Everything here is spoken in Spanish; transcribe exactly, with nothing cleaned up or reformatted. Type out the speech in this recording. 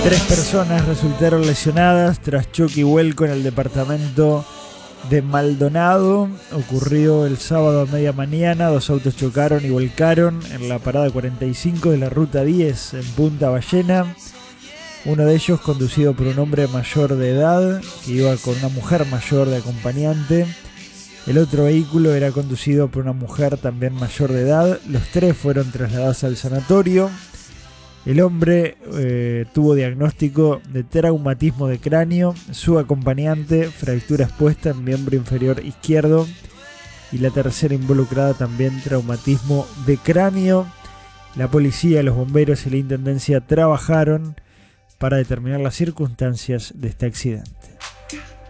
Tres personas resultaron lesionadas tras choque y vuelco en el departamento de Maldonado. Ocurrió el sábado a media mañana. Dos autos chocaron y volcaron en la parada cuarenta y cinco de la ruta diez en Punta Ballena. Uno de ellos conducido por un hombre mayor de edad que iba con una mujer mayor de acompañante. El otro vehículo era conducido por una mujer también mayor de edad. Los tres fueron trasladados al sanatorio. El hombre eh, tuvo diagnóstico de traumatismo de cráneo, su acompañante fractura expuesta en miembro inferior izquierdo y la tercera involucrada también traumatismo de cráneo. La policía, los bomberos y la intendencia trabajaron para determinar las circunstancias de este accidente.